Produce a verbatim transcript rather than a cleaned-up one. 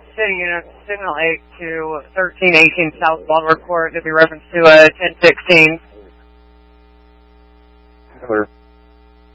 City Unit, Signal eight to thirteen eighteen South Baltimore Court to be referenced to uh, ten sixteen. Clear.